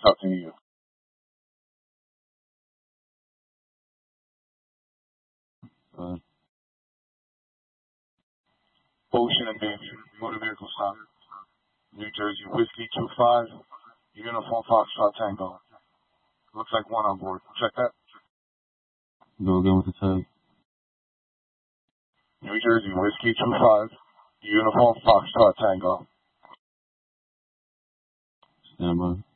Talking to you. Uh, Ocean and Navy, motor vehicle stop. New Jersey, Whiskey 25, Uniform Foxtrot Tango. Looks like one on board. Check that. Go again with the tag. New Jersey, Whiskey 25, Uniform Foxtrot Tango. Stand by.